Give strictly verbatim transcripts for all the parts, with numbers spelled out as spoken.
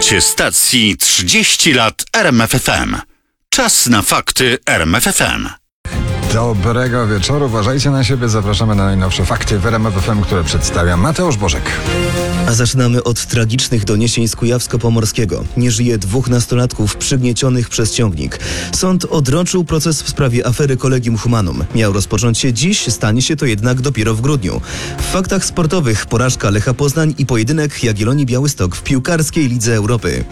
Słuchacie stacji trzydzieści lat R M F F M. Czas na fakty R M F F M. Dobrego wieczoru, uważajcie na siebie, zapraszamy na najnowsze fakty w R M F F M, które przedstawia Mateusz Bożek. A zaczynamy od tragicznych doniesień z Kujawsko-Pomorskiego. Nie żyje dwóch nastolatków przygniecionych przez ciągnik. Sąd odroczył proces w sprawie afery Collegium Humanum. Miał rozpocząć się dziś, stanie się to jednak dopiero w grudniu. W faktach sportowych porażka Lecha Poznań i pojedynek Jagiellonii Białystok w piłkarskiej Lidze Europy.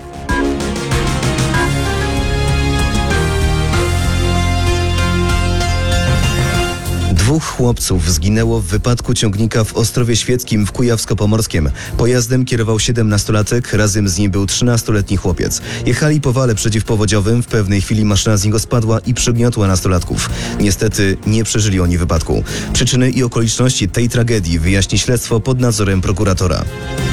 Dwóch chłopców zginęło w wypadku ciągnika w Ostrowie Świeckim w Kujawsko-Pomorskiem. Pojazdem kierował siedemnastolatek, razem z nim był trzynastoletni chłopiec. Jechali po wale przeciwpowodziowym, w pewnej chwili maszyna z niego spadła i przygniotła nastolatków. Niestety nie przeżyli oni wypadku. Przyczyny i okoliczności tej tragedii wyjaśni śledztwo pod nadzorem prokuratora.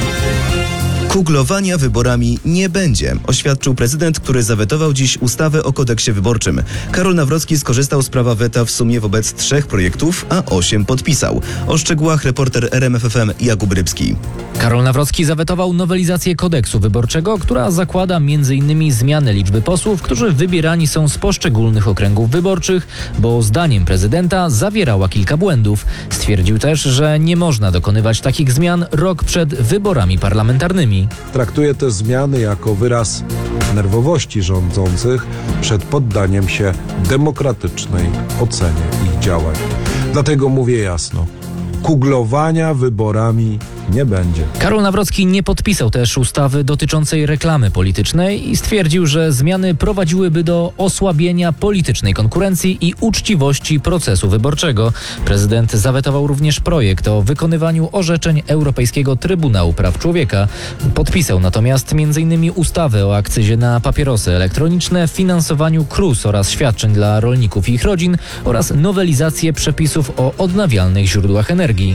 Kuglowania wyborami nie będzie, oświadczył prezydent, który zawetował dziś ustawę o kodeksie wyborczym. Karol Nawrocki skorzystał z prawa weta w sumie wobec trzech projektów, a osiem podpisał. O szczegółach reporter R M F F M Jakub Rybski. Karol Nawrocki zawetował nowelizację kodeksu wyborczego, która zakłada m.in. zmianę liczby posłów, którzy wybierani są z poszczególnych okręgów wyborczych, bo zdaniem prezydenta zawierała kilka błędów. Stwierdził też, że nie można dokonywać takich zmian rok przed wyborami parlamentarnymi. Traktuję te zmiany jako wyraz nerwowości rządzących przed poddaniem się demokratycznej ocenie ich działań. Dlatego mówię jasno, kuglowania wyborami nie będzie. Karol Nawrocki nie podpisał też ustawy dotyczącej reklamy politycznej i stwierdził, że zmiany prowadziłyby do osłabienia politycznej konkurencji i uczciwości procesu wyborczego. Prezydent zawetował również projekt o wykonywaniu orzeczeń Europejskiego Trybunału Praw Człowieka. Podpisał natomiast m.in. ustawę o akcyzie na papierosy elektroniczne, finansowaniu K R U S oraz świadczeń dla rolników i ich rodzin oraz nowelizację przepisów o odnawialnych źródłach energii.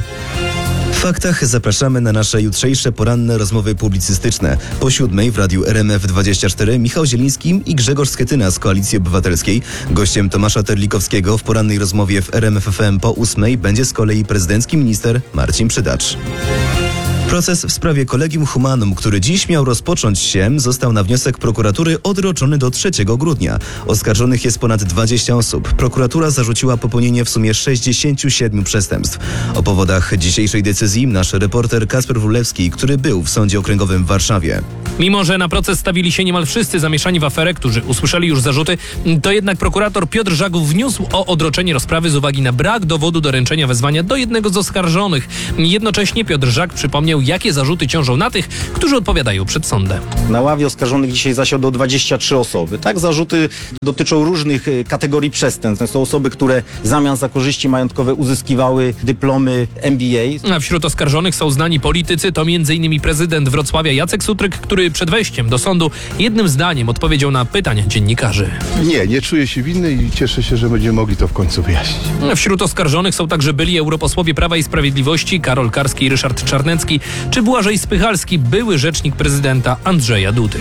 W faktach zapraszamy na nasze jutrzejsze poranne rozmowy publicystyczne. Po siódmej w Radiu R M F dwadzieścia cztery Michał Zieliński i Grzegorz Schetyna z Koalicji Obywatelskiej. Gościem Tomasza Terlikowskiego w porannej rozmowie w R M F F M po ósmej będzie z kolei prezydencki minister Marcin Przydacz. Proces w sprawie Collegium Humanum, który dziś miał rozpocząć się, został na wniosek prokuratury odroczony do trzeciego grudnia. Oskarżonych jest ponad dwadzieścia osób. Prokuratura zarzuciła popełnienie w sumie sześćdziesięciu siedmiu przestępstw. O powodach dzisiejszej decyzji nasz reporter Kasper Wrólewski, który był w Sądzie Okręgowym w Warszawie. Mimo że na proces stawili się niemal wszyscy zamieszani w aferę, którzy usłyszeli już zarzuty, to jednak prokurator Piotr Żagów wniósł o odroczenie rozprawy z uwagi na brak dowodu doręczenia wezwania do jednego z oskarżonych. Jednocześnie Piotr Żak przypomniał, jakie zarzuty ciążą na tych, którzy odpowiadają przed sądem. Na ławie oskarżonych dzisiaj zasiadło dwadzieścia trzy osoby. Tak, zarzuty dotyczą różnych kategorii przestępstw. To są osoby, które w zamian za korzyści majątkowe uzyskiwały dyplomy M B A. A wśród oskarżonych są znani politycy, to między innymi prezydent Wrocławia Jacek Sutryk, który przed wejściem do sądu jednym zdaniem odpowiedział na pytania dziennikarzy. Nie, nie czuję się winny i cieszę się, że będziemy mogli to w końcu wyjaśnić. Wśród oskarżonych są także byli europosłowie Prawa i Sprawiedliwości Karol Karski i Ryszard Czarnecki, czy Błażej Spychalski, były rzecznik prezydenta Andrzeja Dudy.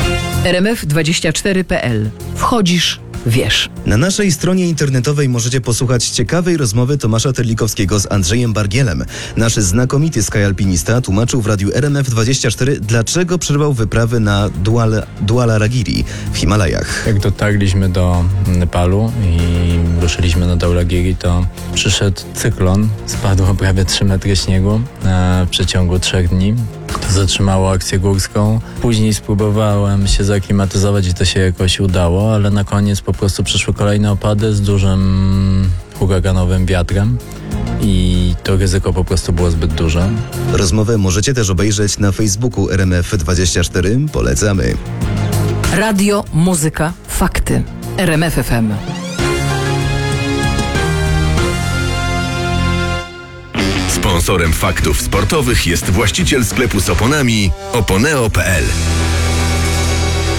R M F dwadzieścia cztery kropka p l. Wchodzisz, wiesz. Na naszej stronie internetowej możecie posłuchać ciekawej rozmowy Tomasza Terlikowskiego z Andrzejem Bargielem. Nasz znakomity skyalpinista tłumaczył w Radiu R M F dwadzieścia cztery, dlaczego przerwał wyprawy na Dual, Dualaragiri w Himalajach. Jak dotarliśmy do Nepalu i ruszyliśmy na Dhaulagiri, to przyszedł cyklon, spadło prawie trzy metry śniegu w przeciągu trzech dni. To zatrzymało akcję górską. Później spróbowałem się zaklimatyzować i to się jakoś udało, ale na koniec po prostu przyszły kolejne opady z dużym huraganowym wiatrem i to ryzyko po prostu było zbyt duże. Rozmowę możecie też obejrzeć na Facebooku R M F dwadzieścia cztery. Polecamy. Radio, muzyka, fakty. R M F F M. Sponsorem faktów sportowych jest właściciel sklepu z oponami oponeo kropka p l.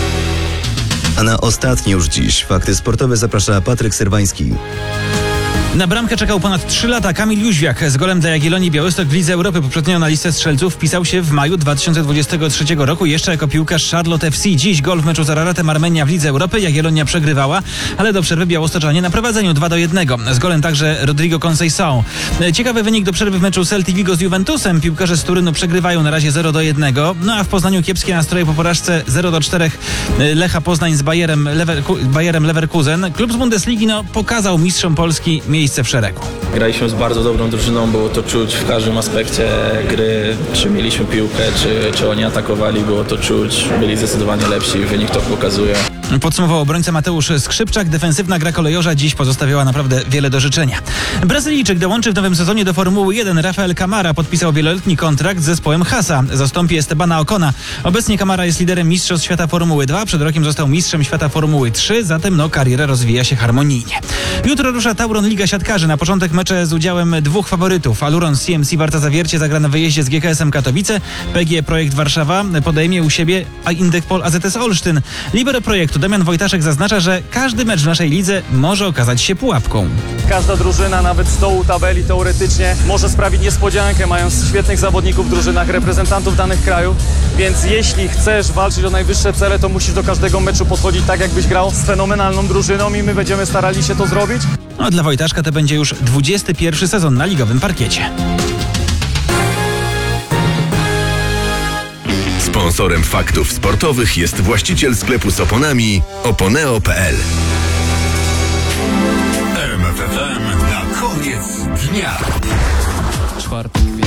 A na ostatnie już dziś fakty sportowe zaprasza Patryk Serwański. Na bramkę czekał ponad trzy lata Kamil Jóźwiak. Z golem dla Jagiellonii Białystok w Lidze Europy poprzednio na listę strzelców wpisał się w maju dwa tysiące dwudziestego trzeciego roku jeszcze jako piłkarz Charlotte F C. Dziś gol w meczu z Araretem Armenia w Lidze Europy. Jagiellonia przegrywała, ale do przerwy białostoczanie na prowadzeniu dwa do jednego. Z golem także Rodrigo Conceição. Ciekawy wynik do przerwy w meczu Celtic Vigo z Juventusem. Piłkarze z Turynu przegrywają na razie zero do jednego. No a w Poznaniu kiepskie nastroje po porażce zero do czterech Lecha Poznań z Bayerem, Leverku- Bayerem Leverkusen. Klub z Bundesligi no, pokazał mistrzom Polski miejsce w szeregu. Graliśmy z bardzo dobrą drużyną, było to czuć w każdym aspekcie gry. Czy mieliśmy piłkę, czy, czy oni atakowali, było to czuć. Byli zdecydowanie lepsi, wynik to pokazuje. Podsumował obrońca Mateusz Skrzypczak. Defensywna gra kolejorza dziś pozostawiała naprawdę wiele do życzenia. Brazylijczyk dołączy w nowym sezonie do Formuły jeden. Rafael Camara podpisał wieloletni kontrakt z zespołem Haasa. Zastąpi Estebana Ocona. Obecnie Camara jest liderem Mistrzostw Świata Formuły dwa. Przed rokiem został mistrzem świata Formuły trzy. Zatem no, kariera rozwija się harmonijnie. Jutro rusza Tauron Liga Siatkarzy. Na początek mecze z udziałem dwóch faworytów. Aluron C M C Warta Zawiercie zagra na wyjeździe z G K S-em Katowice. P G E Projekt Warszawa podejmie u siebie Indekpol A Z S Olsztyn. Libero projektu Damian Wojtaszek zaznacza, że każdy mecz w naszej lidze może okazać się pułapką. Każda drużyna, nawet z dołu tabeli teoretycznie, może sprawić niespodziankę, mając świetnych zawodników w drużynach, reprezentantów danych krajów, więc jeśli chcesz walczyć o najwyższe cele, to musisz do każdego meczu podchodzić tak, jakbyś grał z fenomenalną drużyną i my będziemy starali się to zrobić. A dla Wojtaszka to będzie już dwudziesty pierwszy sezon na ligowym parkiecie. Sponsorem faktów sportowych jest właściciel sklepu z oponami oponeo kropka p l. R M F F M na koniec dnia. Czwartek.